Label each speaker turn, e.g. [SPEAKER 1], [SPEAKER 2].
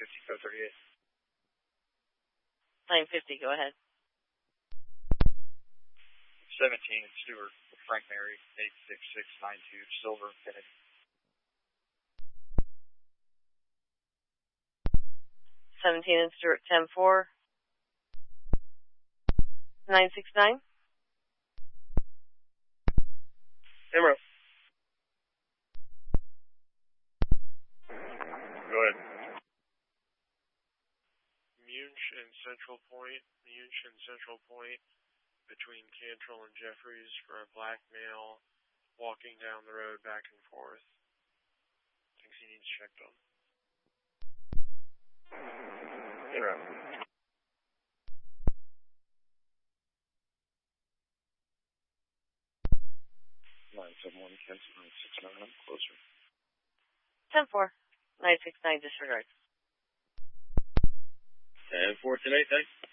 [SPEAKER 1] 950, code 38.
[SPEAKER 2] 950, go ahead.
[SPEAKER 1] 17, Stewart, Frank Mary, 86692, Silver, Kennedy.
[SPEAKER 2] 17 and Stewart, 10-4. 969.
[SPEAKER 1] Emerald. Go ahead.
[SPEAKER 3] Munch and Central Point, between Cantrell and Jeffries for a black male walking down the road back and forth. Thinks he needs checked on.
[SPEAKER 1] Emerald. 971, cancel 969, I'm closer.
[SPEAKER 2] 10-4. 969, disregard.
[SPEAKER 1] 10-4 today, thanks.